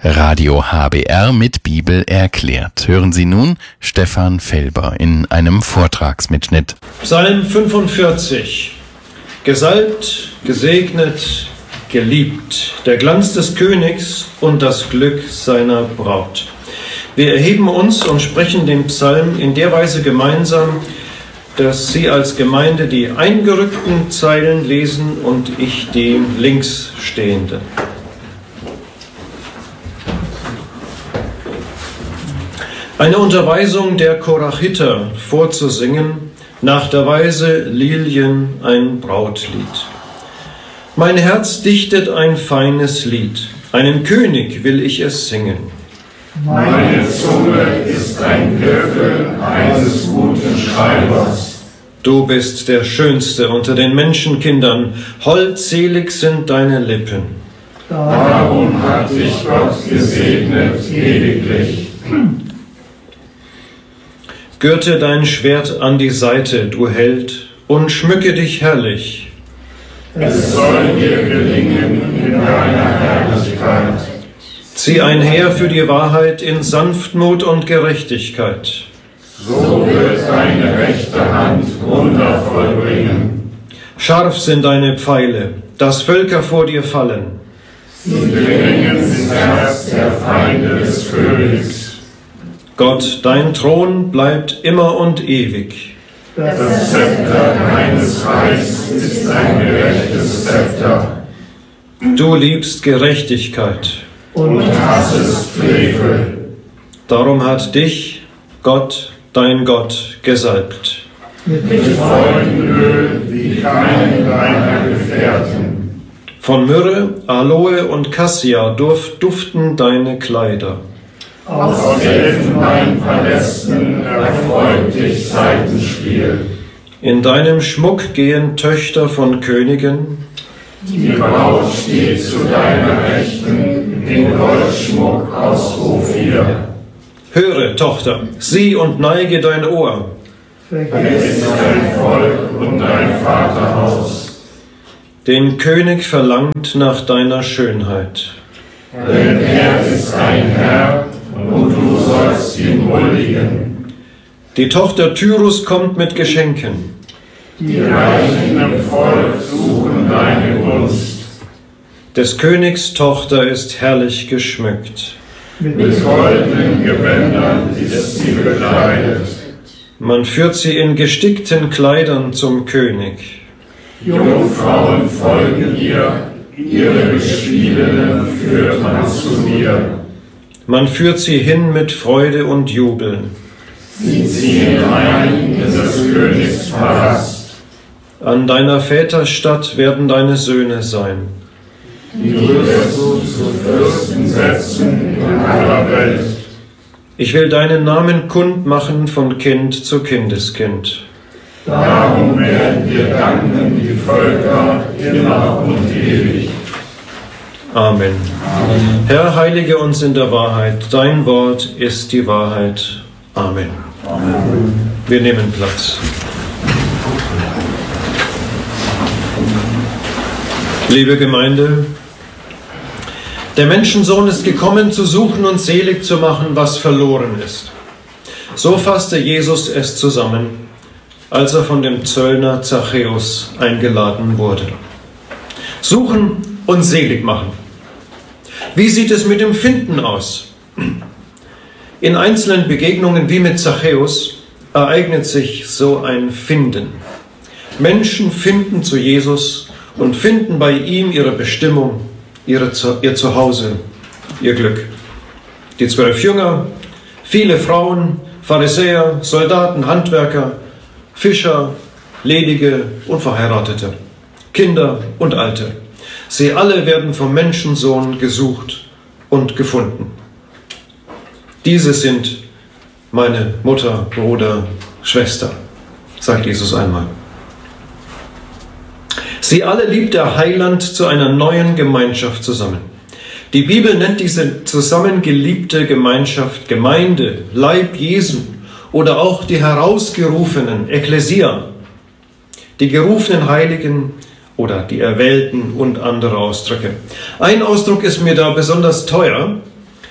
Radio HBR mit Bibel erklärt. Hören Sie nun Stefan Felber in einem Vortragsmitschnitt. Psalm 45. Gesalbt, gesegnet, geliebt, der Glanz des Königs und das Glück seiner Braut. Wir erheben uns und sprechen den Psalm in der Weise gemeinsam, dass Sie als Gemeinde die eingerückten Zeilen lesen und ich die links stehende. Eine Unterweisung der Korachiter vorzusingen, nach der Weise Lilien ein Brautlied. Mein Herz dichtet ein feines Lied, einem König will ich es singen. Meine Zunge ist ein Griffel eines guten Schreibers. Du bist der Schönste unter den Menschenkindern, holdselig sind deine Lippen. Darum hat dich Gott gesegnet ewiglich. Gürte dein Schwert an die Seite, du Held, und schmücke dich herrlich. Es soll dir gelingen in deiner Herrlichkeit. Zieh einher für die Wahrheit in Sanftmut und Gerechtigkeit. So wird deine rechte Hand Wunder vollbringen. Scharf sind deine Pfeile, dass Völker vor dir fallen. Sie dringen ins Herz der Feinde des Königs. Gott, dein Thron bleibt immer und ewig. Das Zepter deines Reichs ist ein gerechtes Zepter. Du liebst Gerechtigkeit Und hassest Frevel. Darum hat dich Gott, dein Gott, gesalbt. Mit Freudenöl wie keinen deiner Gefährten. Von Myrrhe, Aloe und Cassia duften deine Kleider. Aus Elfenbeinpalästen erfreut dich Saitenspiel. In deinem Schmuck gehen Töchter von Königen. Die Braut steht zu deiner Rechten in Goldschmuck aus Ophir. Höre, Tochter, sieh und neige dein Ohr. Vergiss dein Volk und dein Vaterhaus. Den König verlangt nach deiner Schönheit. Denn er ist ein Herr und du sollst ihm huldigen. Die Tochter Tyrus kommt mit Geschenken. Die Reichen im Volk suchen deine Gunst. Des Königs Tochter ist herrlich geschmückt. Mit goldenen Gewändern ist sie bekleidet. Man führt sie in gestickten Kleidern zum König. Jungfrauen folgen ihr, ihre Gespielinnen führt man zu mir. Man führt sie hin mit Freude und Jubel. Sie ziehen ein in des Königs Palast. An deiner Väter Stadt werden deine Söhne sein. Die wirst du zu Fürsten setzen in aller Welt. Ich will deinen Namen kund machen von Kind zu Kindeskind. Darum werden dir danken die Völker immer und ewig. Amen. Herr, heilige uns in der Wahrheit. Dein Wort ist die Wahrheit. Amen. Wir nehmen Platz. Liebe Gemeinde, der Menschensohn ist gekommen, zu suchen und selig zu machen, was verloren ist. So fasste Jesus es zusammen, als er von dem Zöllner Zachäus eingeladen wurde. Suchen und selig machen. Wie sieht es mit dem Finden aus? In einzelnen Begegnungen wie mit Zachäus ereignet sich so ein Finden. Menschen finden zu Jesus und finden bei ihm ihre Bestimmung, ihr Zuhause, ihr Glück. Die 12 Jünger, viele Frauen, Pharisäer, Soldaten, Handwerker, Fischer, Ledige und Verheiratete, Kinder und Alte. Sie alle werden vom Menschensohn gesucht und gefunden. Diese sind meine Mutter, Bruder, Schwester, sagt Jesus einmal. Sie alle liebt der Heiland zu einer neuen Gemeinschaft zusammen. Die Bibel nennt diese zusammengeliebte Gemeinschaft Gemeinde, Leib Jesu oder auch die Herausgerufenen, Ekklesia, die gerufenen Heiligen oder die Erwählten und andere Ausdrücke. Ein Ausdruck ist mir da besonders teuer.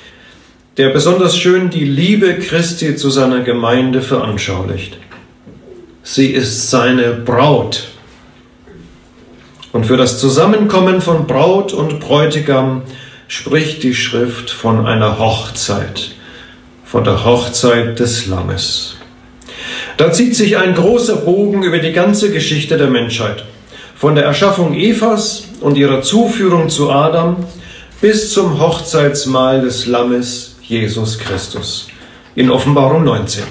der besonders schön die Liebe Christi zu seiner Gemeinde veranschaulicht. Sie ist seine Braut. Und für das Zusammenkommen von Braut und Bräutigam spricht die Schrift von einer Hochzeit, von der Hochzeit des Lammes. Da zieht sich ein großer Bogen über die ganze Geschichte der Menschheit, von der Erschaffung Evas und ihrer Zuführung zu Adam bis zum Hochzeitsmahl des Lammes Jesus Christus in Offenbarung 19.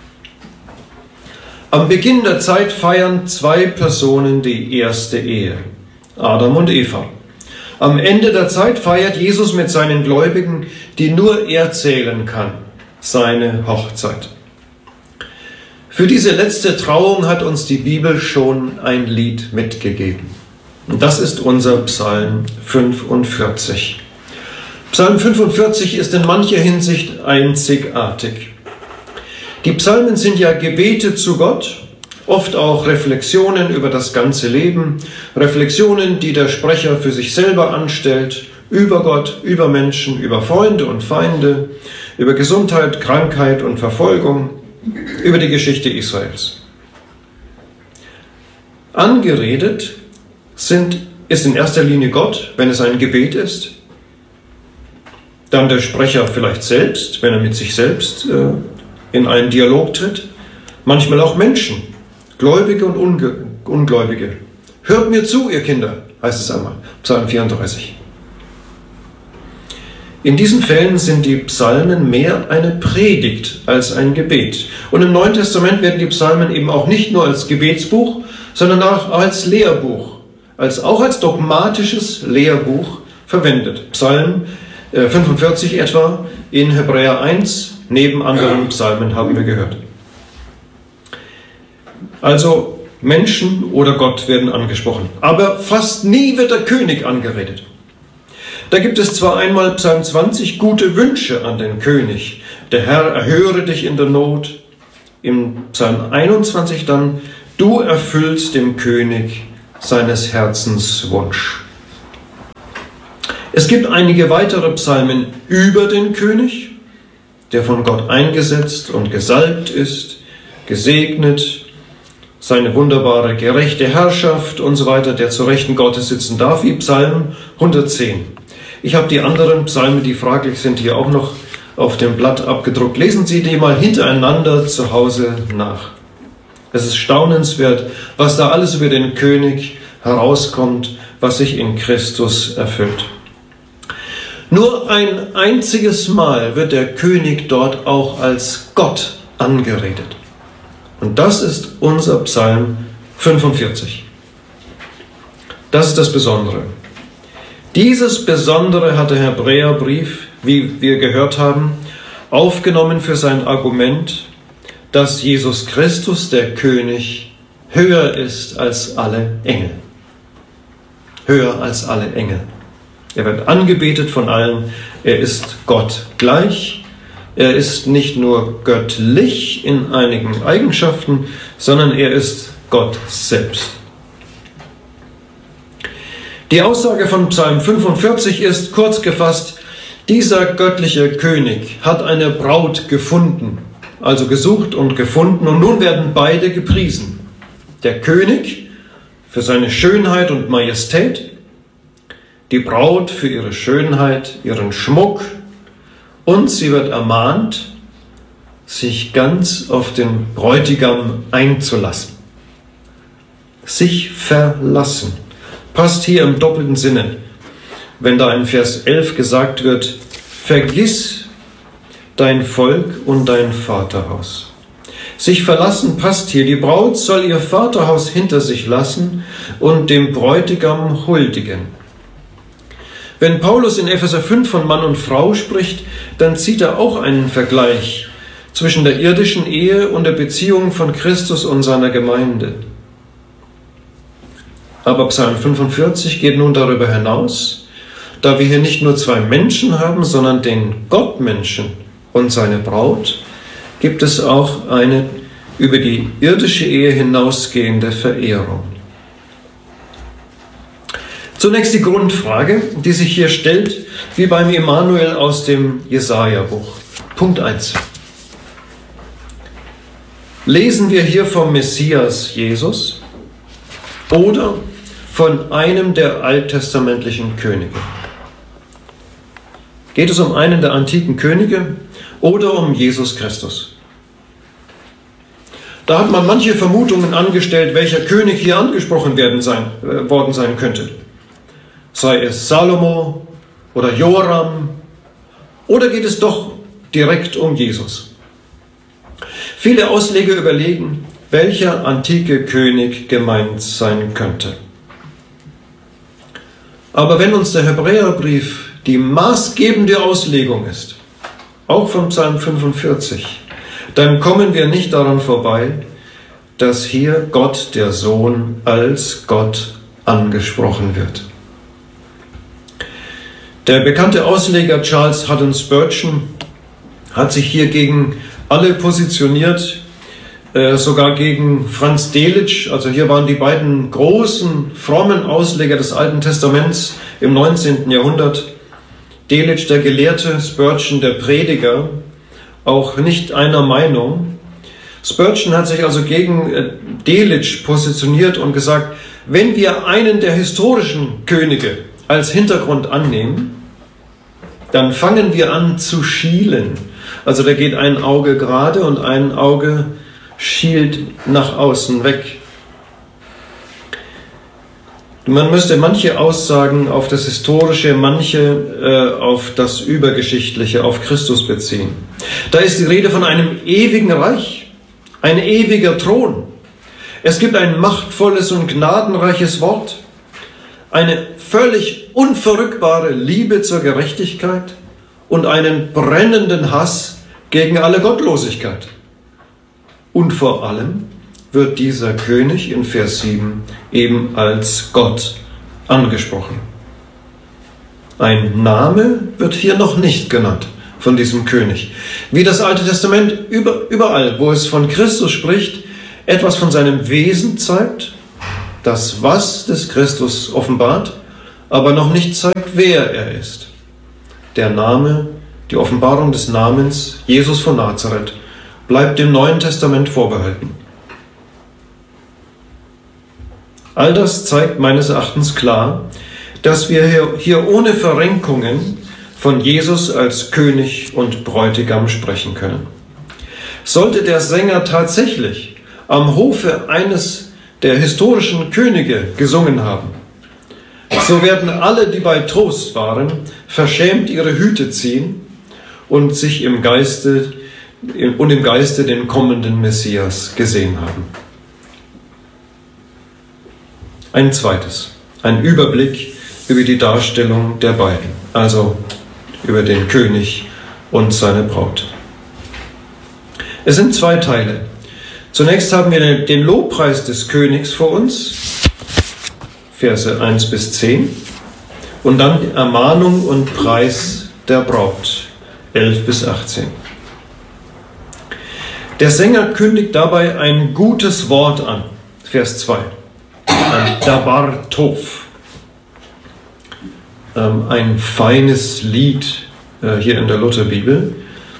Am Beginn der Zeit feiern zwei Personen die erste Ehe, Adam und Eva. Am Ende der Zeit feiert Jesus mit seinen Gläubigen, die nur er zählen kann, seine Hochzeit. Für diese letzte Trauung hat uns die Bibel schon ein Lied mitgegeben. Und das ist unser Psalm 45. Psalm 45 ist in mancher Hinsicht einzigartig. Die Psalmen sind ja Gebete zu Gott, oft auch Reflexionen über das ganze Leben, Reflexionen, die der Sprecher für sich selber anstellt, über Gott, über Menschen, über Freunde und Feinde, über Gesundheit, Krankheit und Verfolgung, über die Geschichte Israels. Angeredet ist in erster Linie Gott, wenn es ein Gebet ist, dann der Sprecher vielleicht selbst, wenn er mit sich selbst in einen Dialog tritt, manchmal auch Menschen, Gläubige und Ungläubige. Hört mir zu, ihr Kinder, heißt es einmal, Psalm 34. In diesen Fällen sind die Psalmen mehr eine Predigt als ein Gebet. Und im Neuen Testament werden die Psalmen eben auch nicht nur als Gebetsbuch, sondern auch als Lehrbuch, auch als dogmatisches Lehrbuch verwendet. Psalm 45 etwa in Hebräer 1, neben anderen Psalmen haben wir gehört. Also Menschen oder Gott werden angesprochen, aber fast nie wird der König angeredet. Da gibt es zwar einmal Psalm 20 gute Wünsche an den König. Der Herr erhöre dich in der Not. Im Psalm 21 dann, du erfüllst dem König seines Herzens Wunsch. Es gibt einige weitere Psalmen über den König, der von Gott eingesetzt und gesalbt ist, gesegnet, seine wunderbare, gerechte Herrschaft und so weiter, der zur Rechten Gottes sitzen darf, wie Psalm 110. Ich habe die anderen Psalmen, die fraglich sind, hier auch noch auf dem Blatt abgedruckt. Lesen Sie die mal hintereinander zu Hause nach. Es ist staunenswert, was da alles über den König herauskommt, was sich in Christus erfüllt. Nur ein einziges Mal wird der König dort auch als Gott angeredet. Und das ist unser Psalm 45. Das ist das Besondere. Dieses Besondere hat der Hebräerbrief, wie wir gehört haben, aufgenommen für sein Argument, dass Jesus Christus, der König, höher ist als alle Engel. Höher als alle Engel. Er wird angebetet von allen. Er ist Gott gleich. Er ist nicht nur göttlich in einigen Eigenschaften, sondern er ist Gott selbst. Die Aussage von Psalm 45 ist kurz gefasst, dieser göttliche König hat eine Braut gefunden, also gesucht und gefunden, und nun werden beide gepriesen. Der König für seine Schönheit und Majestät, die Braut für ihre Schönheit, ihren Schmuck, und sie wird ermahnt, sich ganz auf den Bräutigam einzulassen. Sich verlassen. Passt hier im doppelten Sinne, wenn da in Vers 11 gesagt wird, vergiss dein Volk und dein Vaterhaus. Sich verlassen passt hier. Die Braut soll ihr Vaterhaus hinter sich lassen und dem Bräutigam huldigen. Wenn Paulus in Epheser 5 von Mann und Frau spricht, dann zieht er auch einen Vergleich zwischen der irdischen Ehe und der Beziehung von Christus und seiner Gemeinde. Aber Psalm 45 geht nun darüber hinaus, da wir hier nicht nur zwei Menschen haben, sondern den Gottmenschen und seine Braut, gibt es auch eine über die irdische Ehe hinausgehende Verehrung. Zunächst die Grundfrage, die sich hier stellt, wie beim Immanuel aus dem Jesaja-Buch. Punkt 1. Lesen wir hier vom Messias Jesus oder von einem der alttestamentlichen Könige? Geht es um einen der antiken Könige oder um Jesus Christus? Da hat man manche Vermutungen angestellt, welcher König hier angesprochen worden sein könnte. Sei es Salomo oder Joram, oder geht es doch direkt um Jesus? Viele Ausleger überlegen, welcher antike König gemeint sein könnte. Aber wenn uns der Hebräerbrief die maßgebende Auslegung ist, auch vom Psalm 45, dann kommen wir nicht daran vorbei, dass hier Gott, der Sohn, als Gott angesprochen wird. Der bekannte Ausleger Charles Haddon Spurgeon hat sich hier gegen alle positioniert, sogar gegen Franz Delitzsch. Also hier waren die beiden großen, frommen Ausleger des Alten Testaments im 19. Jahrhundert. Delitzsch, der Gelehrte, Spurgeon, der Prediger, auch nicht einer Meinung. Spurgeon hat sich also gegen Delitzsch positioniert und gesagt, wenn wir einen der historischen Könige als Hintergrund annehmen, dann fangen wir an zu schielen. Also da geht ein Auge gerade und ein Auge schielt nach außen weg. Man müsste manche Aussagen auf das Historische, manche auf das Übergeschichtliche, auf Christus beziehen. Da ist die Rede von einem ewigen Reich, ein ewiger Thron. Es gibt ein machtvolles und gnadenreiches Wort, eine völlig unverrückbare Liebe zur Gerechtigkeit und einen brennenden Hass gegen alle Gottlosigkeit. Und vor allem wird dieser König in Vers 7 eben als Gott angesprochen. Ein Name wird hier noch nicht genannt von diesem König. Wie das Alte Testament überall, wo es von Christus spricht, etwas von seinem Wesen zeigt, das Was des Christus offenbart, aber noch nicht zeigt, wer er ist. Der Name, die Offenbarung des Namens Jesus von Nazareth bleibt dem Neuen Testament vorbehalten. All das zeigt meines Erachtens klar, dass wir hier ohne Verrenkungen von Jesus als König und Bräutigam sprechen können. Sollte der Sänger tatsächlich am Hofe eines der historischen Könige gesungen haben, so werden alle, die bei Trost waren, verschämt ihre Hüte ziehen und sich im Geiste den kommenden Messias gesehen haben. Ein zweites, ein Überblick über die Darstellung der beiden, also über den König und seine Braut. Es sind zwei Teile. Zunächst haben wir den Lobpreis des Königs vor uns, Verse 1 bis 10, und dann die Ermahnung und Preis der Braut, 11 bis 18. Der Sänger kündigt dabei ein gutes Wort an, Vers 2. Ein Dabar Tov, ein feines Lied hier in der Lutherbibel,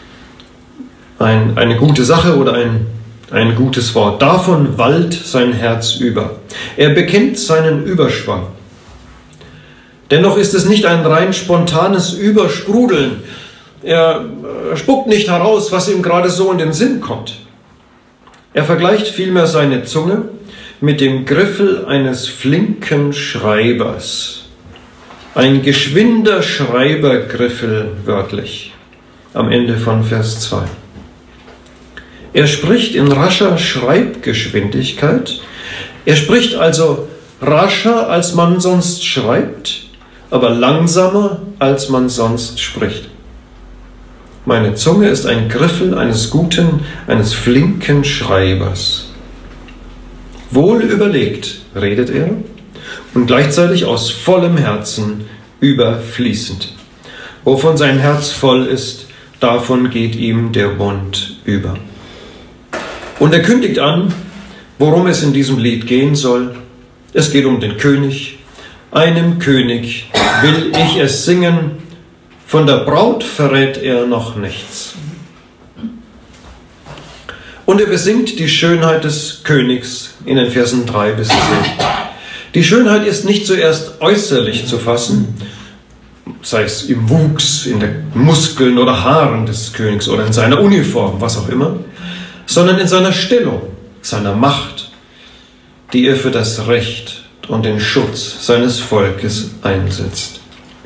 eine gute Sache oder ein gutes Wort. Davon wallt sein Herz über. Er bekennt seinen Überschwang. Dennoch ist es nicht ein rein spontanes Übersprudeln. Er spuckt nicht heraus, was ihm gerade so in den Sinn kommt. Er vergleicht vielmehr seine Zunge mit dem Griffel eines flinken Schreibers. Ein geschwinder Schreibergriffel wörtlich, am Ende von Vers 2. Er spricht in rascher Schreibgeschwindigkeit. Er spricht also rascher, als man sonst schreibt, aber langsamer, als man sonst spricht. Meine Zunge ist ein Griffel eines flinken Schreibers. Wohl überlegt redet er und gleichzeitig aus vollem Herzen überfließend. Wovon sein Herz voll ist, davon geht ihm der Mund über. Und er kündigt an, worum es in diesem Lied gehen soll. Es geht um den König, einem König will ich es singen, von der Braut verrät er noch nichts. Und er besingt die Schönheit des Königs in den Versen 3 bis 10. Die Schönheit ist nicht zuerst äußerlich zu fassen, sei es im Wuchs, in den Muskeln oder Haaren des Königs oder in seiner Uniform, was auch immer, sondern in seiner Stellung, seiner Macht, die er für das Recht und den Schutz seines Volkes einsetzt.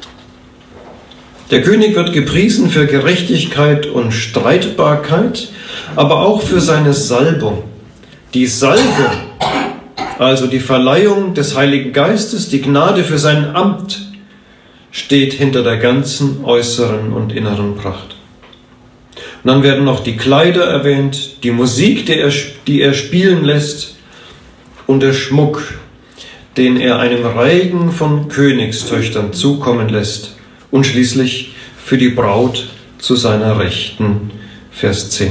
Der König wird gepriesen für Gerechtigkeit und Streitbarkeit, aber auch für seine Salbung. Die Salbung, also die Verleihung des Heiligen Geistes, die Gnade für sein Amt, steht hinter der ganzen äußeren und inneren Pracht. Und dann werden noch die Kleider erwähnt, die Musik, die er spielen lässt, und der Schmuck, den er einem Reigen von Königstöchtern zukommen lässt, und schließlich für die Braut zu seiner Rechten, Vers 10.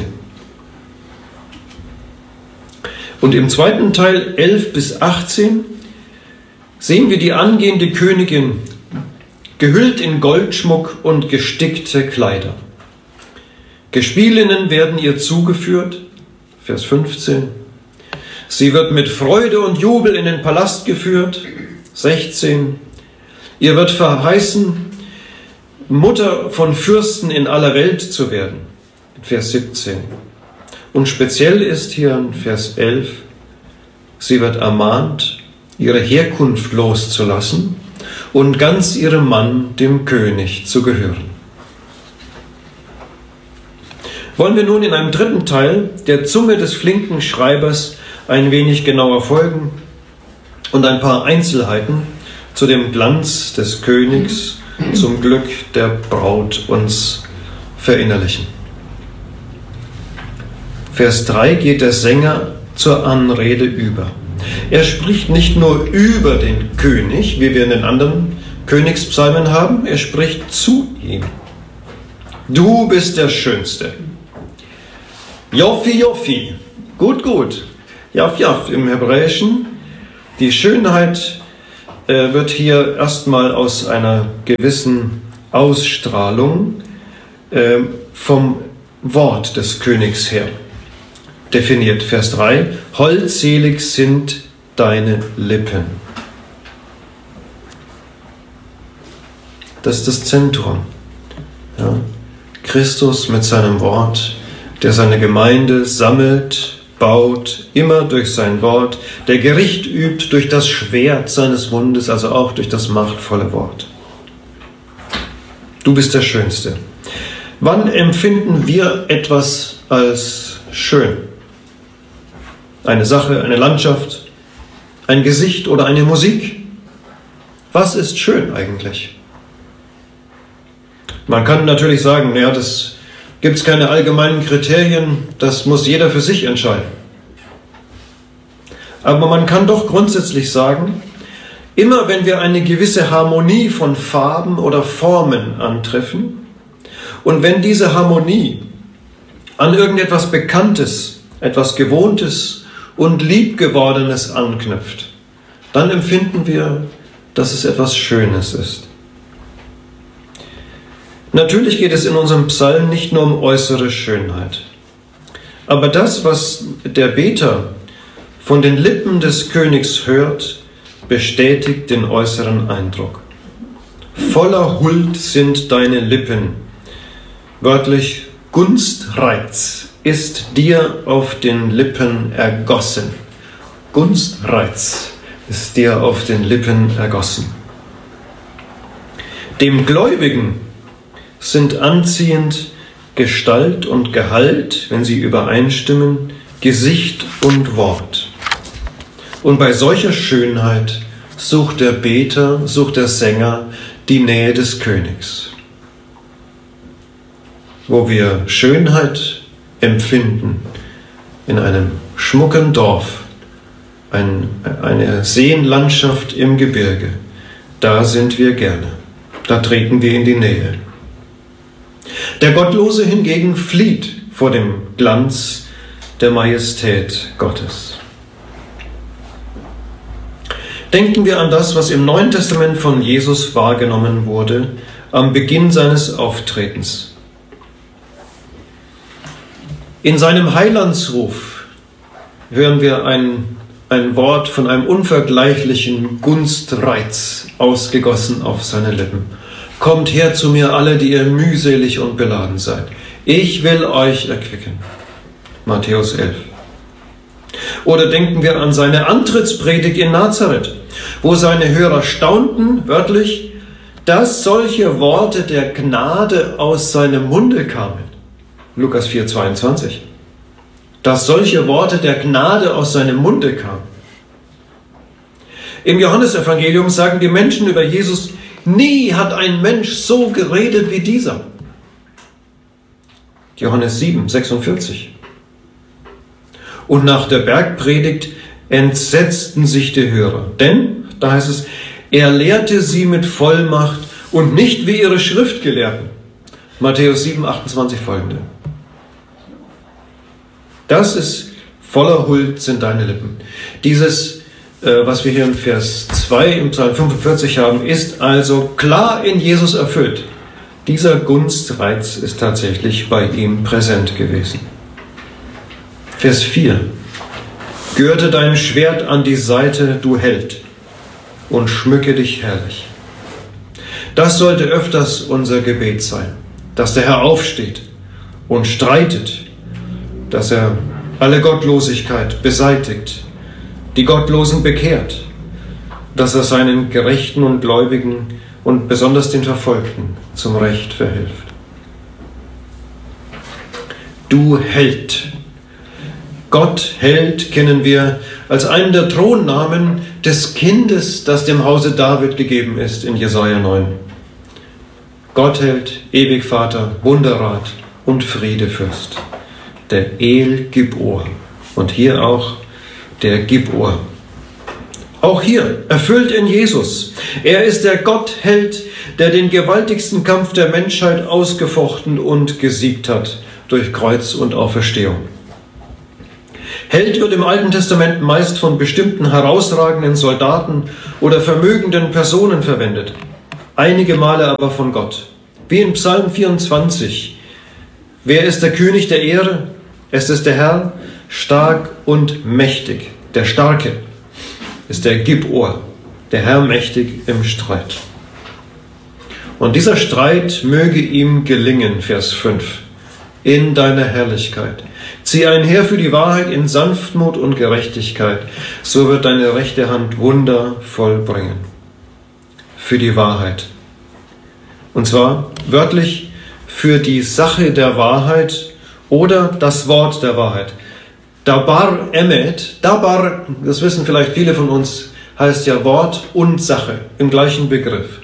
Und im zweiten Teil 11 bis 18 sehen wir die angehende Königin, gehüllt in Goldschmuck und gestickte Kleider. Gespielinnen werden ihr zugeführt, Vers 15. Sie wird mit Freude und Jubel in den Palast geführt, 16. Ihr wird verheißen, Mutter von Fürsten in aller Welt zu werden, Vers 17. Und speziell ist hier in Vers 11, sie wird ermahnt, ihre Herkunft loszulassen und ganz ihrem Mann, dem König, zu gehören. Wollen wir nun in einem dritten Teil der Zunge des flinken Schreibers ein wenig genauer folgen und ein paar Einzelheiten zu dem Glanz des Königs, zum Glück der Braut uns verinnerlichen. Vers 3 geht der Sänger zur Anrede über. Er spricht nicht nur über den König, wie wir in den anderen Königspsalmen haben, er spricht zu ihm. Du bist der Schönste. Joffi, Joffi. Gut, gut. Jaff, Jaff im Hebräischen. Die Schönheit wird hier erstmal aus einer gewissen Ausstrahlung vom Wort des Königs her definiert. Vers 3. Holdselig sind deine Lippen. Das ist das Zentrum. Ja? Christus mit seinem Wort, der seine Gemeinde sammelt, baut, immer durch sein Wort, der Gericht übt durch das Schwert seines Mundes, also auch durch das machtvolle Wort. Du bist der Schönste. Wann empfinden wir etwas als schön? Eine Sache, eine Landschaft, ein Gesicht oder eine Musik? Was ist schön eigentlich? Man kann natürlich sagen, naja, das gibt es keine allgemeinen Kriterien, das muss jeder für sich entscheiden. Aber man kann doch grundsätzlich sagen, immer wenn wir eine gewisse Harmonie von Farben oder Formen antreffen und wenn diese Harmonie an irgendetwas Bekanntes, etwas Gewohntes und Liebgewordenes anknüpft, dann empfinden wir, dass es etwas Schönes ist. Natürlich geht es in unserem Psalm nicht nur um äußere Schönheit. Aber das, was der Beter von den Lippen des Königs hört, bestätigt den äußeren Eindruck. Voller Huld sind deine Lippen. Wörtlich, Gunstreiz ist dir auf den Lippen ergossen. Gunstreiz ist dir auf den Lippen ergossen. Dem Gläubigen sind anziehend Gestalt und Gehalt, wenn sie übereinstimmen, Gesicht und Wort. Und bei solcher Schönheit sucht der Beter, sucht der Sänger die Nähe des Königs. Wo wir Schönheit empfinden in einem schmucken Dorf, eine Seenlandschaft im Gebirge, da sind wir gerne, da treten wir in die Nähe. Der Gottlose hingegen flieht vor dem Glanz der Majestät Gottes. Denken wir an das, was im Neuen Testament von Jesus wahrgenommen wurde am Beginn seines Auftretens. In seinem Heilandsruf hören wir ein Wort von einem unvergleichlichen Gunstreiz ausgegossen auf seine Lippen. Kommt her zu mir alle, die ihr mühselig und beladen seid. Ich will euch erquicken. Matthäus 11. Oder denken wir an seine Antrittspredigt in Nazareth, wo seine Hörer staunten, wörtlich, dass solche Worte der Gnade aus seinem Munde kamen. Lukas 4,22. Dass solche Worte der Gnade aus seinem Munde kamen. Im Johannesevangelium sagen die Menschen über Jesus, nie hat ein Mensch so geredet wie dieser. Johannes 7,46. Und nach der Bergpredigt entsetzten sich die Hörer. Denn, da heißt es, er lehrte sie mit Vollmacht und nicht wie ihre Schriftgelehrten. Matthäus 7,28 folgende. Das ist voller Huld sind deine Lippen. Dieses, was wir hier in Vers 2 im Psalm 45 haben, ist also klar in Jesus erfüllt. Dieser Gunstreiz ist tatsächlich bei ihm präsent gewesen. Vers 4. Gürte dein Schwert an die Seite, du Held, und schmücke dich herrlich. Das sollte öfters unser Gebet sein, dass der Herr aufsteht und streitet, dass er alle Gottlosigkeit beseitigt, die Gottlosen bekehrt, dass er seinen Gerechten und Gläubigen und besonders den Verfolgten zum Recht verhilft. Du Held. Gott Held kennen wir als einen der Thronnamen des Kindes, das dem Hause David gegeben ist in Jesaja 9. Gott Held, ewig Vater, Wunderrat und Friedefürst. Der El Gibor. Und hier auch der Gibor. Auch hier erfüllt in Jesus. Er ist der Gottheld, der den gewaltigsten Kampf der Menschheit ausgefochten und gesiegt hat durch Kreuz und Auferstehung. Held wird im Alten Testament meist von bestimmten herausragenden Soldaten oder vermögenden Personen verwendet, einige Male aber von Gott. Wie in Psalm 24. Wer ist der König der Ehre? Es ist der Herr, stark und mächtig. Der Starke ist der Gibor, der Herr mächtig im Streit. Und dieser Streit möge ihm gelingen, Vers 5, in deiner Herrlichkeit. Zieh einher für die Wahrheit in Sanftmut und Gerechtigkeit, so wird deine rechte Hand Wunder vollbringen. Für die Wahrheit. Und zwar wörtlich für die Sache der Wahrheit oder das Wort der Wahrheit. Dabar emet, Dabar, das wissen vielleicht viele von uns, heißt ja Wort und Sache im gleichen Begriff.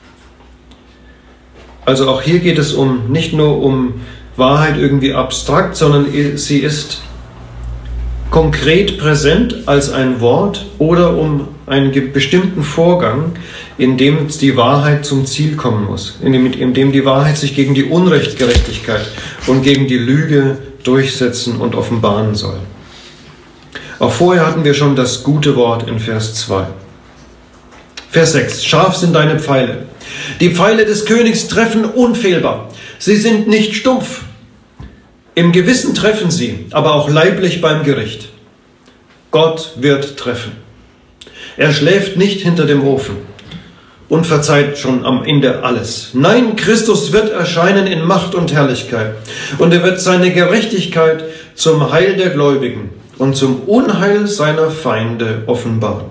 Also auch hier geht es nicht nur um Wahrheit irgendwie abstrakt, sondern sie ist konkret präsent als ein Wort oder um einen bestimmten Vorgang, in dem die Wahrheit zum Ziel kommen muss, in dem die Wahrheit sich gegen die Unrechtgerechtigkeit und gegen die Lüge durchsetzen und offenbaren soll. Auch vorher hatten wir schon das gute Wort in Vers 2. Vers 6. Scharf sind deine Pfeile. Die Pfeile des Königs treffen unfehlbar. Sie sind nicht stumpf. Im Gewissen treffen sie, aber auch leiblich beim Gericht. Gott wird treffen. Er schläft nicht hinter dem Ofen und verzeiht schon am Ende alles. Nein, Christus wird erscheinen in Macht und Herrlichkeit und er wird seine Gerechtigkeit zum Heil der Gläubigen und zum Unheil seiner Feinde offenbaren.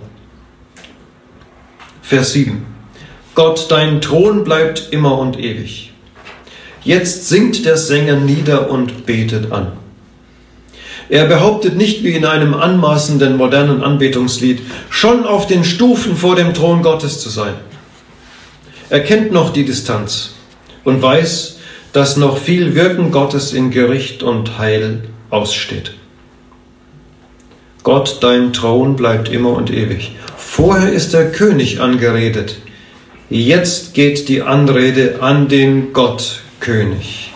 Vers 7. Gott, dein Thron bleibt immer und ewig. Jetzt sinkt der Sänger nieder und betet an. Er behauptet nicht wie in einem anmaßenden modernen Anbetungslied, schon auf den Stufen vor dem Thron Gottes zu sein. Er kennt noch die Distanz und weiß, dass noch viel Wirken Gottes in Gericht und Heil aussteht. Gott, dein Thron bleibt immer und ewig. Vorher ist der König angeredet. Jetzt geht die Anrede an den Gottkönig.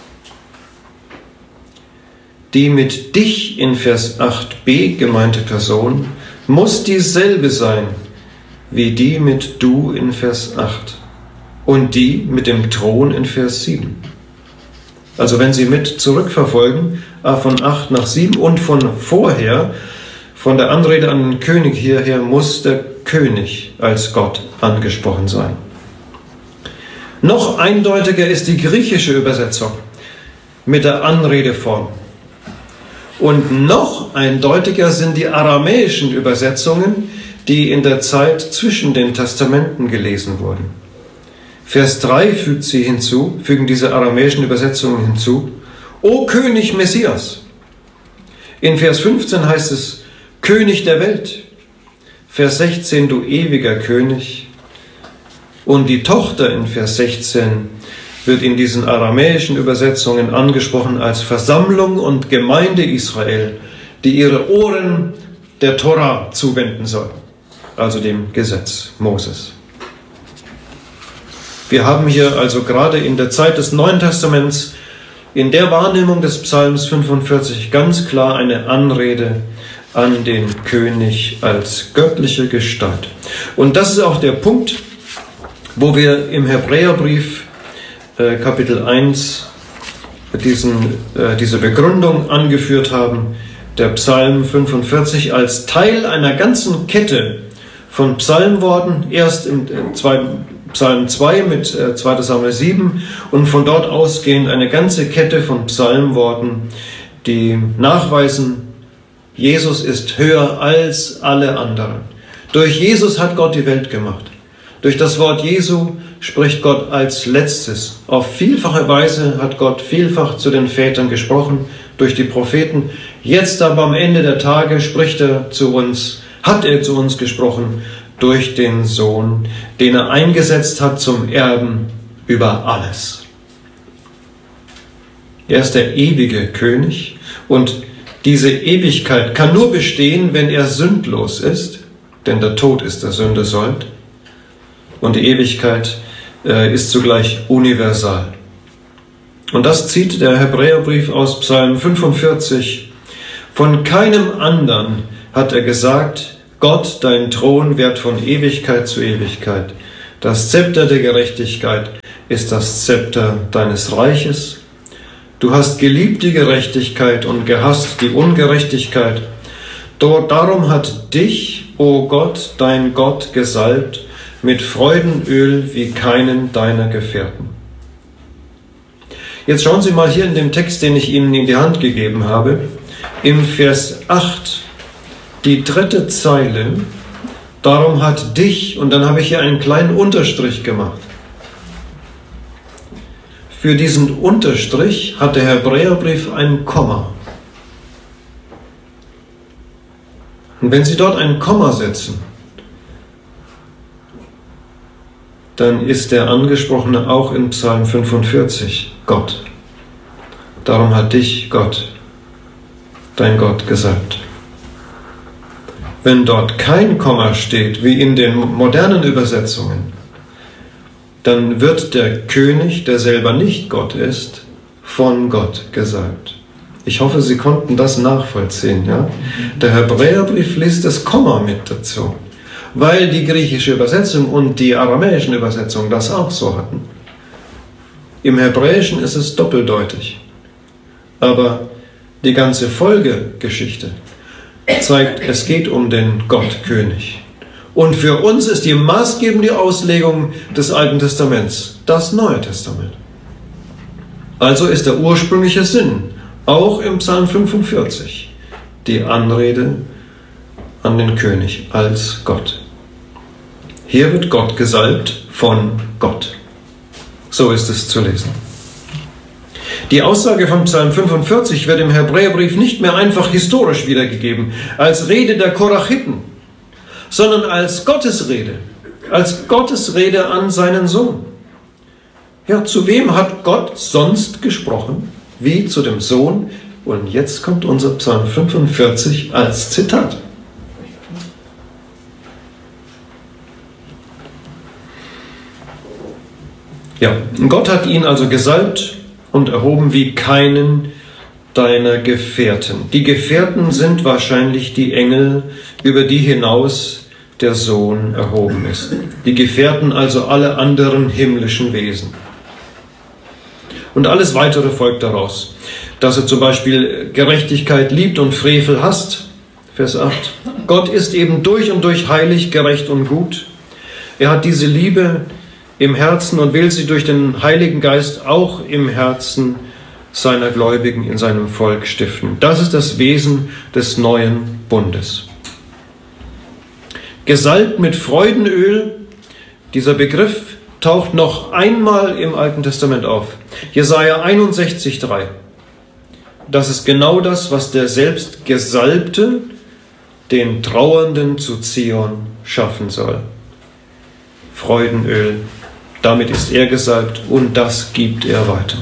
Die mit dich in Vers 8b gemeinte Person muss dieselbe sein, wie die mit Du in Vers 8 und die mit dem Thron in Vers 7. Also wenn Sie mit zurückverfolgen, von 8 nach 7 und von vorher, von der Anrede an den König hierher, muss der König als Gott angesprochen sein. Noch eindeutiger ist die griechische Übersetzung mit der Anredeform. Und noch eindeutiger sind die aramäischen Übersetzungen, die in der Zeit zwischen den Testamenten gelesen wurden. Vers 3 fügen diese aramäischen Übersetzungen hinzu: O König Messias. In Vers 15 heißt es König der Welt. Vers 16, du ewiger König. Und die Tochter in Vers 16 wird in diesen aramäischen Übersetzungen angesprochen als Versammlung und Gemeinde Israel, die ihre Ohren der Tora zuwenden soll, also dem Gesetz Moses. Wir haben hier also gerade in der Zeit des Neuen Testaments in der Wahrnehmung des Psalms 45 ganz klar eine Anrede an den König als göttliche Gestalt. Und das ist auch der Punkt, wo wir im Hebräerbrief Kapitel 1 diese Begründung angeführt haben, der Psalm 45 als Teil einer ganzen Kette von Psalmworten, erst im Psalm 2 mit 2. Samuel 7 und von dort ausgehend eine ganze Kette von Psalmworten, die nachweisen, Jesus ist höher als alle anderen. Durch Jesus hat Gott die Welt gemacht. Durch das Wort Jesu spricht Gott als Letztes. Auf vielfache Weise hat Gott vielfach zu den Vätern gesprochen, durch die Propheten. Jetzt aber am Ende der Tage hat er zu uns gesprochen, durch den Sohn, den er eingesetzt hat zum Erben über alles. Er ist der ewige König und diese Ewigkeit kann nur bestehen, wenn er sündlos ist, denn der Tod ist der Sünde Sold. Und die Ewigkeit ist zugleich universal. Und das zieht der Hebräerbrief aus Psalm 45. Von keinem anderen hat er gesagt, Gott, dein Thron währt von Ewigkeit zu Ewigkeit. Das Zepter der Gerechtigkeit ist das Zepter deines Reiches. Du hast geliebt die Gerechtigkeit und gehasst die Ungerechtigkeit. Darum hat dich, o Gott, dein Gott, gesalbt mit Freudenöl wie keinen deiner Gefährten. Jetzt schauen Sie mal hier in dem Text, den ich Ihnen in die Hand gegeben habe, im Vers 8, die 3. Zeile, darum hat dich, und dann habe ich hier einen kleinen Unterstrich gemacht. Für diesen Unterstrich hat der Hebräerbrief ein Komma. Und wenn Sie dort ein Komma setzen, dann ist der Angesprochene auch in Psalm 45 Gott. Darum hat dich Gott, dein Gott, gesalbt. Wenn dort kein Komma steht, wie in den modernen Übersetzungen, dann wird der König, der selber nicht Gott ist, von Gott gesalbt. Ich hoffe, Sie konnten das nachvollziehen. Ja? Der Hebräerbrief liest das Komma mit dazu, weil die griechische Übersetzung und die aramäischen Übersetzungen das auch so hatten. Im Hebräischen ist es doppeldeutig, aber die ganze Folgegeschichte zeigt, es geht um den Gottkönig. Und für uns ist die maßgebende Auslegung des Alten Testaments das Neue Testament. Also ist der ursprüngliche Sinn auch im Psalm 45 die Anrede an den König als Gott. Hier wird Gott gesalbt von Gott. So ist es zu lesen. Die Aussage von Psalm 45 wird im Hebräerbrief nicht mehr einfach historisch wiedergegeben, als Rede der Korachiten, sondern als Gottesrede an seinen Sohn. Ja, zu wem hat Gott sonst gesprochen, wie zu dem Sohn? Und jetzt kommt unser Psalm 45 als Zitat. Ja, Gott hat ihn also gesalbt und erhoben wie keinen deiner Gefährten. Die Gefährten sind wahrscheinlich die Engel, über die hinaus der Sohn erhoben ist. Die Gefährten also alle anderen himmlischen Wesen. Und alles Weitere folgt daraus, dass er zum Beispiel Gerechtigkeit liebt und Frevel hasst. Vers 8. Gott ist eben durch und durch heilig, gerecht und gut. Er hat diese Liebe im Herzen und will sie durch den Heiligen Geist auch im Herzen seiner Gläubigen in seinem Volk stiften. Das ist das Wesen des neuen Bundes. Gesalbt mit Freudenöl, dieser Begriff taucht noch einmal im Alten Testament auf. Jesaja 61,3. Das ist genau das, was der selbst Gesalbte den Trauernden zu Zion schaffen soll. Freudenöl, damit ist er gesalbt und das gibt er weiter.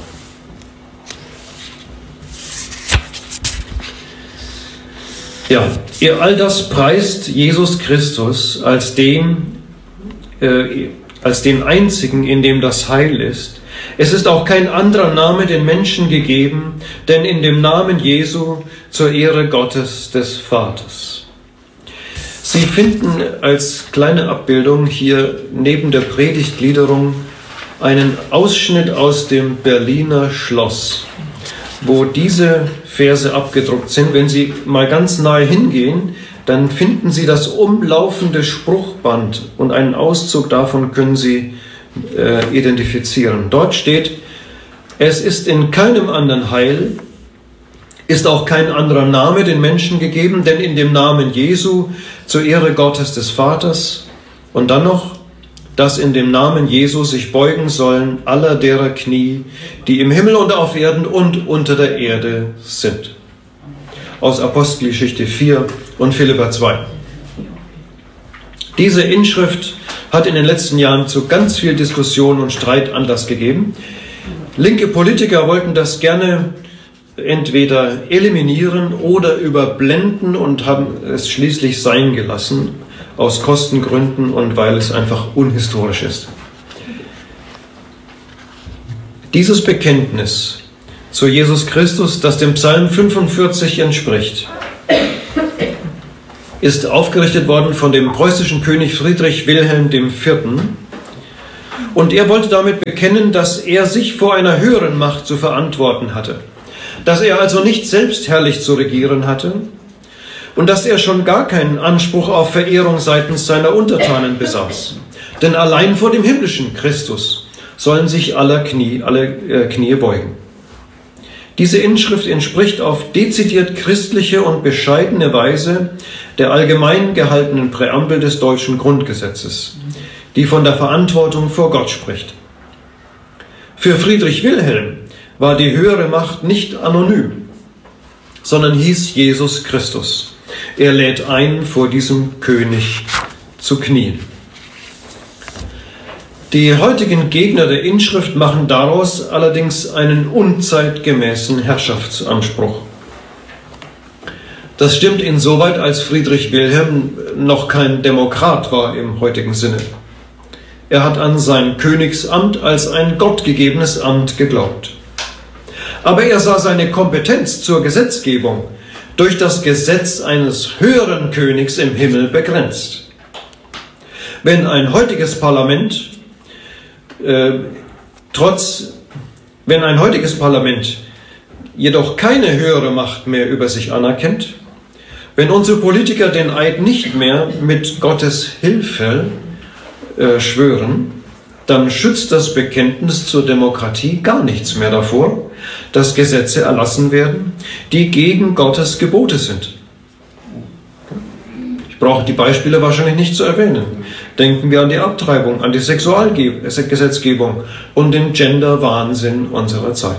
Ja, all das preist Jesus Christus als den einzigen, in dem das Heil ist. Es ist auch kein anderer Name den Menschen gegeben, denn in dem Namen Jesu zur Ehre Gottes des Vaters. Sie finden als kleine Abbildung hier neben der Predigtgliederung einen Ausschnitt aus dem Berliner Schloss, wo diese Verse abgedruckt sind. Wenn Sie mal ganz nahe hingehen, dann finden Sie das umlaufende Spruchband und einen Auszug davon können Sie identifizieren. Dort steht: Es ist in keinem anderen Heil, ist auch kein anderer Name den Menschen gegeben, denn in dem Namen Jesu zur Ehre Gottes des Vaters. Und dann noch, dass in dem Namen Jesu sich beugen sollen aller derer Knie, die im Himmel und auf Erden und unter der Erde sind. Aus Apostelgeschichte 4 und Philipper 2. Diese Inschrift hat in den letzten Jahren zu ganz viel Diskussion und Streit Anlass gegeben. Linke Politiker wollten das gerne entweder eliminieren oder überblenden und haben es schließlich sein gelassen, aus Kostengründen und weil es einfach unhistorisch ist. Dieses Bekenntnis zu Jesus Christus, das dem Psalm 45 entspricht, ist aufgerichtet worden von dem preußischen König Friedrich Wilhelm IV. Und er wollte damit bekennen, dass er sich vor einer höheren Macht zu verantworten hatte, dass er also nicht selbstherrlich zu regieren hatte und dass er schon gar keinen Anspruch auf Verehrung seitens seiner Untertanen besaß. Denn allein vor dem himmlischen Christus sollen sich alle Knie beugen. Diese Inschrift entspricht auf dezidiert christliche und bescheidene Weise der allgemein gehaltenen Präambel des deutschen Grundgesetzes, die von der Verantwortung vor Gott spricht. Für Friedrich Wilhelm war die höhere Macht nicht anonym, sondern hieß Jesus Christus. Er lädt ein, vor diesem König zu knien. Die heutigen Gegner der Inschrift machen daraus allerdings einen unzeitgemäßen Herrschaftsanspruch. Das stimmt insoweit, als Friedrich Wilhelm noch kein Demokrat war im heutigen Sinne. Er hat an sein Königsamt als ein gottgegebenes Amt geglaubt. Aber er sah seine Kompetenz zur Gesetzgebung durch das Gesetz eines höheren Königs im Himmel begrenzt. Wenn ein heutiges Parlament jedoch keine höhere Macht mehr über sich anerkennt, wenn unsere Politiker den Eid nicht mehr mit Gottes Hilfe schwören, dann schützt das Bekenntnis zur Demokratie gar nichts mehr davor, dass Gesetze erlassen werden, die gegen Gottes Gebote sind. Ich brauche die Beispiele wahrscheinlich nicht zu erwähnen. Denken wir an die Abtreibung, an die Sexualgesetzgebung und den Gender-Wahnsinn unserer Zeit.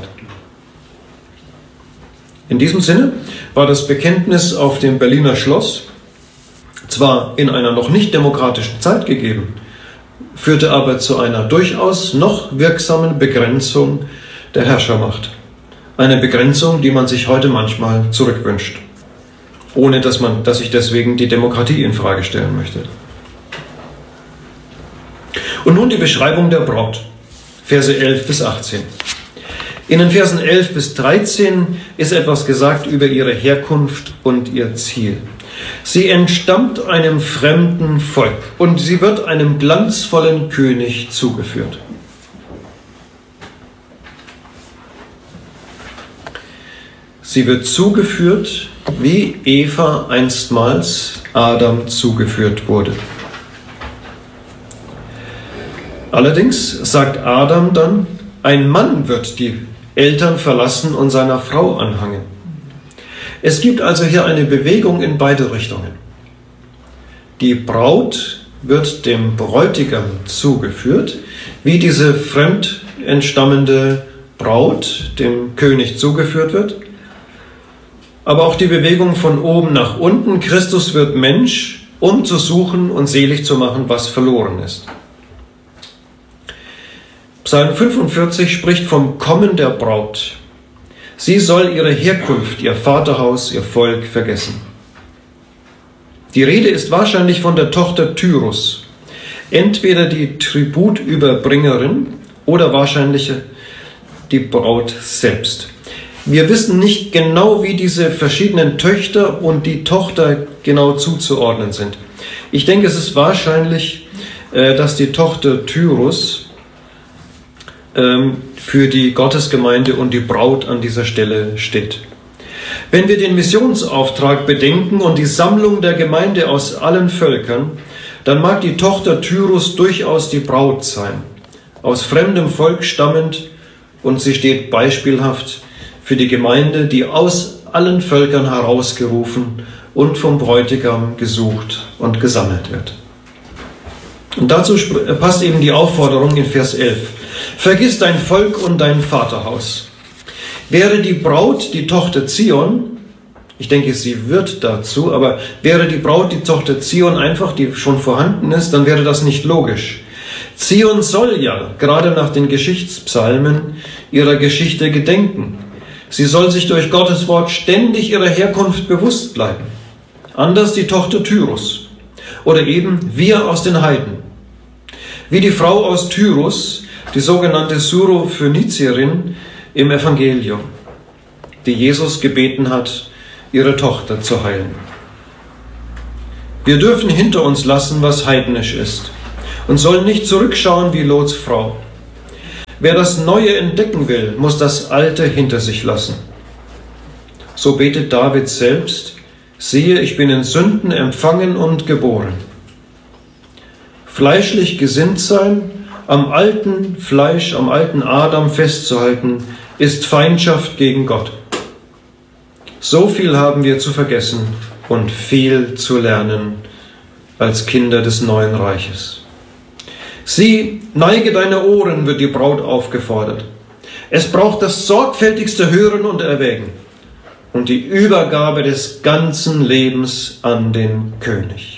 In diesem Sinne war das Bekenntnis auf dem Berliner Schloss zwar in einer noch nicht demokratischen Zeit gegeben, führte aber zu einer durchaus noch wirksamen Begrenzung der Herrschermacht. Eine Begrenzung, die man sich heute manchmal zurückwünscht, ohne dass ich deswegen die Demokratie in Frage stellen möchte. Und nun die Beschreibung der Braut, Verse 11 bis 18. In den Versen 11 bis 13 ist etwas gesagt über ihre Herkunft und ihr Ziel. Sie entstammt einem fremden Volk und sie wird einem glanzvollen König zugeführt. Sie wird zugeführt, wie Eva einstmals Adam zugeführt wurde. Allerdings sagt Adam dann, ein Mann wird die Eltern verlassen und seiner Frau anhangen. Es gibt also hier eine Bewegung in beide Richtungen. Die Braut wird dem Bräutigam zugeführt, wie diese fremd entstammende Braut dem König zugeführt wird. Aber auch die Bewegung von oben nach unten. Christus wird Mensch, um zu suchen und selig zu machen, was verloren ist. Psalm 45 spricht vom Kommen der Braut. Sie soll ihre Herkunft, ihr Vaterhaus, ihr Volk vergessen. Die Rede ist wahrscheinlich von der Tochter Tyrus, entweder die Tributüberbringerin oder wahrscheinlich die Braut selbst. Wir wissen nicht genau, wie diese verschiedenen Töchter und die Tochter genau zuzuordnen sind. Ich denke, es ist wahrscheinlich, dass die Tochter Tyrus für die Gottesgemeinde und die Braut an dieser Stelle steht. Wenn wir den Missionsauftrag bedenken und die Sammlung der Gemeinde aus allen Völkern, dann mag die Tochter Tyrus durchaus die Braut sein, aus fremdem Volk stammend, und sie steht beispielhaft für die Gemeinde, die aus allen Völkern herausgerufen und vom Bräutigam gesucht und gesammelt wird. Und dazu passt eben die Aufforderung in Vers 11. Vergiss dein Volk und dein Vaterhaus. Wäre die Braut die Tochter Zion, ich denke, sie wird dazu, aber wäre die Braut die Tochter Zion einfach, die schon vorhanden ist, dann wäre das nicht logisch. Zion soll ja, gerade nach den Geschichtspsalmen, ihrer Geschichte gedenken. Sie soll sich durch Gottes Wort ständig ihrer Herkunft bewusst bleiben. Anders die Tochter Tyrus. Oder eben wir aus den Heiden. Wie die Frau aus Tyrus, die sogenannte Syrophönizierin im Evangelium, die Jesus gebeten hat, ihre Tochter zu heilen. Wir dürfen hinter uns lassen, was heidnisch ist, und sollen nicht zurückschauen wie Lots Frau. Wer das Neue entdecken will, muss das Alte hinter sich lassen. So betet David selbst: Siehe, ich bin in Sünden empfangen und geboren. Fleischlich gesinnt sein, am alten Fleisch, am alten Adam festzuhalten, ist Feindschaft gegen Gott. So viel haben wir zu vergessen und viel zu lernen als Kinder des neuen Reiches. Sieh, neige deine Ohren, wird die Braut aufgefordert. Es braucht das sorgfältigste Hören und Erwägen und die Übergabe des ganzen Lebens an den König.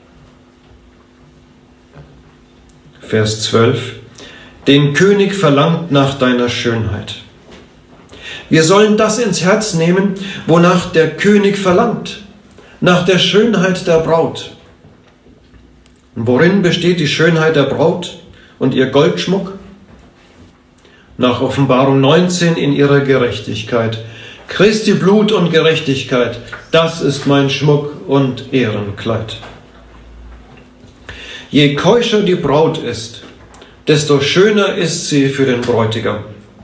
Vers 12. Den König verlangt nach deiner Schönheit. Wir sollen das ins Herz nehmen, wonach der König verlangt, nach der Schönheit der Braut. Und worin besteht die Schönheit der Braut und ihr Goldschmuck? Nach Offenbarung 19 in ihrer Gerechtigkeit. Christi Blut und Gerechtigkeit, das ist mein Schmuck und Ehrenkleid. Je keuscher die Braut ist, desto schöner ist sie für den Bräutigam.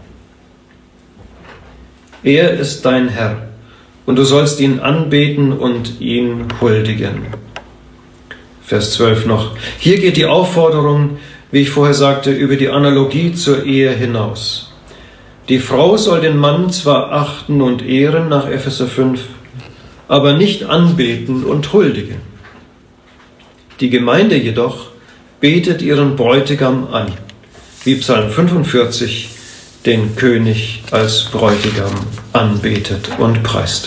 Er ist dein Herr, und du sollst ihn anbeten und ihn huldigen. Vers 12 noch. Hier geht die Aufforderung, wie ich vorher sagte, über die Analogie zur Ehe hinaus. Die Frau soll den Mann zwar achten und ehren nach Epheser 5, aber nicht anbeten und huldigen. Die Gemeinde jedoch betet ihren Bräutigam an, wie Psalm 45 den König als Bräutigam anbetet und preist.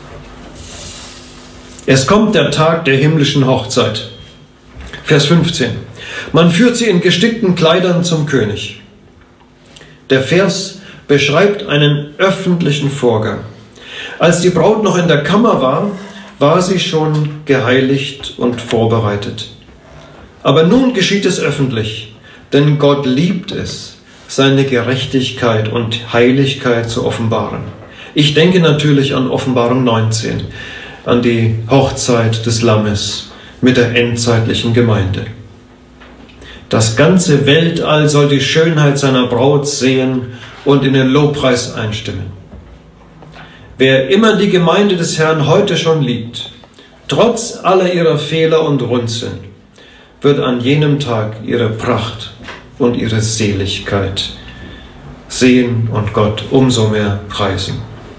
Es kommt der Tag der himmlischen Hochzeit. Vers 15. Man führt sie in gestickten Kleidern zum König. Der Vers beschreibt einen öffentlichen Vorgang. Als die Braut noch in der Kammer war sie schon geheiligt und vorbereitet. Aber nun geschieht es öffentlich, denn Gott liebt es, seine Gerechtigkeit und Heiligkeit zu offenbaren. Ich denke natürlich an Offenbarung 19. an die Hochzeit des Lammes mit der endzeitlichen Gemeinde. Das ganze Weltall soll die Schönheit seiner Braut sehen und in den Lobpreis einstimmen. Wer immer die Gemeinde des Herrn heute schon liebt, trotz aller ihrer Fehler und Runzeln, wird an jenem Tag ihre Pracht und ihre Seligkeit sehen und Gott umso mehr preisen.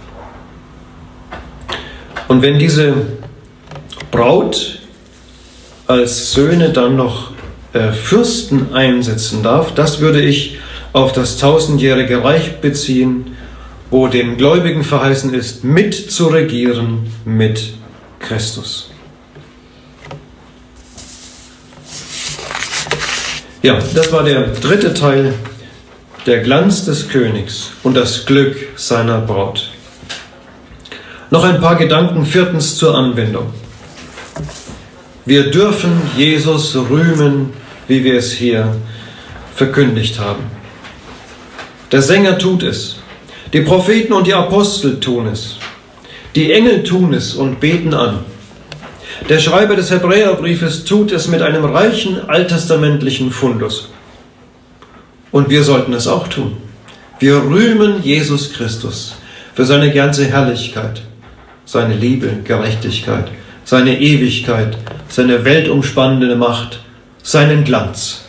Und wenn diese Braut als Söhne dann noch Fürsten einsetzen darf, das würde ich auf das 1000-jährige Reich beziehen, wo den Gläubigen verheißen ist, mit zu regieren mit Christus. Ja, das war der dritte Teil, der Glanz des Königs und das Glück seiner Braut. Noch ein paar Gedanken viertens zur Anwendung. Wir dürfen Jesus rühmen, wie wir es hier verkündigt haben. Der Sänger tut es. Die Propheten und die Apostel tun es. Die Engel tun es und beten an. Der Schreiber des Hebräerbriefes tut es mit einem reichen alttestamentlichen Fundus. Und wir sollten es auch tun. Wir rühmen Jesus Christus für seine ganze Herrlichkeit, seine Liebe, Gerechtigkeit, seine Ewigkeit, seine weltumspannende Macht, seinen Glanz.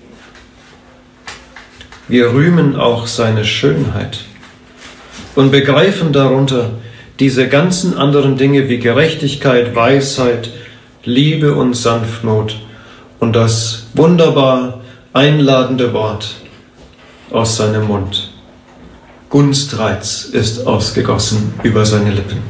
Wir rühmen auch seine Schönheit und begreifen darunter diese ganzen anderen Dinge wie Gerechtigkeit, Weisheit, Liebe und Sanftmut und das wunderbar einladende Wort aus seinem Mund. Gunstreiz ist ausgegossen über seine Lippen.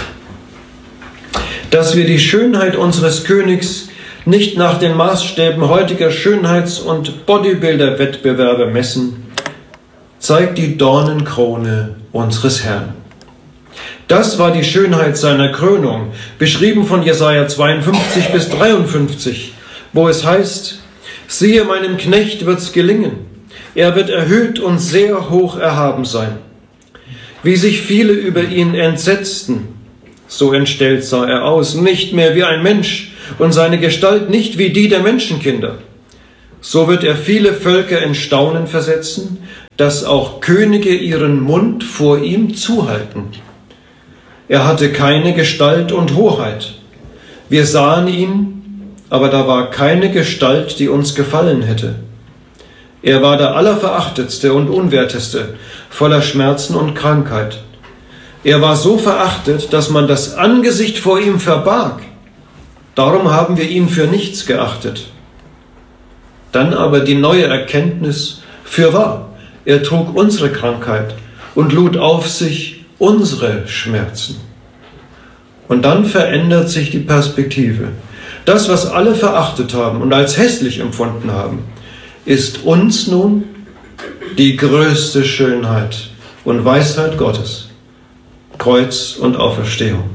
Dass wir die Schönheit unseres Königs nicht nach den Maßstäben heutiger Schönheits- und Bodybuilder-Wettbewerbe messen, zeigt die Dornenkrone unseres Herrn. Das war die Schönheit seiner Krönung, beschrieben von Jesaja 52 bis 53, wo es heißt: Siehe, meinem Knecht wird's gelingen, er wird erhöht und sehr hoch erhaben sein. Wie sich viele über ihn entsetzten, so entstellt sah er aus, nicht mehr wie ein Mensch und seine Gestalt nicht wie die der Menschenkinder. So wird er viele Völker in Staunen versetzen, dass auch Könige ihren Mund vor ihm zuhalten. Er hatte keine Gestalt und Hoheit. Wir sahen ihn, aber da war keine Gestalt, die uns gefallen hätte. Er war der Allerverachtetste und Unwerteste, voller Schmerzen und Krankheit. Er war so verachtet, dass man das Angesicht vor ihm verbarg. Darum haben wir ihn für nichts geachtet. Dann aber die neue Erkenntnis: Fürwahr, er trug unsere Krankheit und lud auf sich unsere Schmerzen. Und dann verändert sich die Perspektive. Das, was alle verachtet haben und als hässlich empfunden haben, ist uns nun die größte Schönheit und Weisheit Gottes. Kreuz und Auferstehung.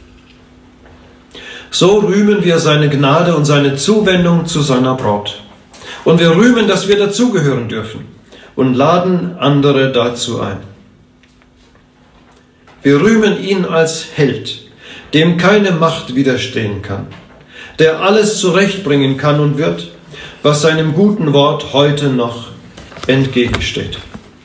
So rühmen wir seine Gnade und seine Zuwendung zu seiner Braut. Und wir rühmen, dass wir dazugehören dürfen und laden andere dazu ein. Wir rühmen ihn als Held, dem keine Macht widerstehen kann, der alles zurechtbringen kann und wird, was seinem guten Wort heute noch entgegensteht.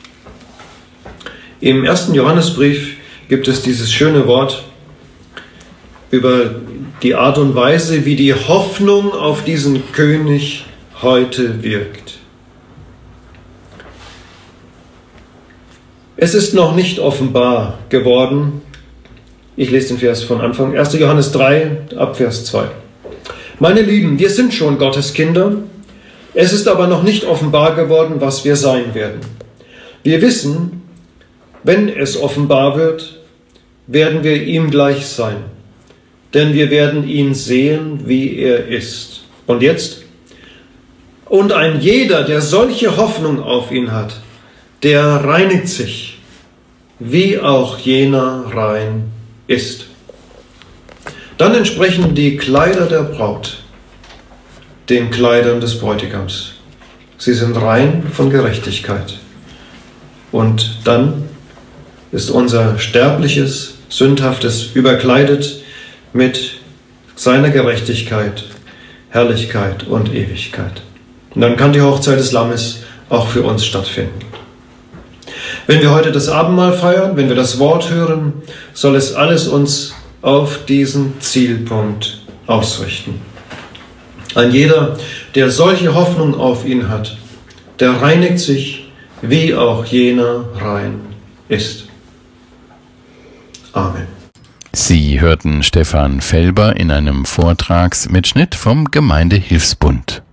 Im 1. Johannesbrief gibt es dieses schöne Wort über die Art und Weise, wie die Hoffnung auf diesen König heute wirkt. Es ist noch nicht offenbar geworden. Ich lese den Vers von Anfang. 1. Johannes 3, ab Vers 2. Meine Lieben, wir sind schon Gottes Kinder. Es ist aber noch nicht offenbar geworden, was wir sein werden. Wir wissen, wenn es offenbar wird, werden wir ihm gleich sein. Denn wir werden ihn sehen, wie er ist. Und jetzt? Und ein jeder, der solche Hoffnung auf ihn hat, der reinigt sich, wie auch jener rein ist. Dann entsprechen die Kleider der Braut den Kleidern des Bräutigams. Sie sind rein von Gerechtigkeit. Und dann ist unser sterbliches, sündhaftes überkleidet mit seiner Gerechtigkeit, Herrlichkeit und Ewigkeit. Und dann kann die Hochzeit des Lammes auch für uns stattfinden. Wenn wir heute das Abendmahl feiern, wenn wir das Wort hören, soll es alles uns auf diesen Zielpunkt ausrichten. Ein jeder, der solche Hoffnung auf ihn hat, der reinigt sich, wie auch jener rein ist. Amen. Sie hörten Stefan Felber in einem Vortragsmitschnitt vom Gemeindehilfsbund.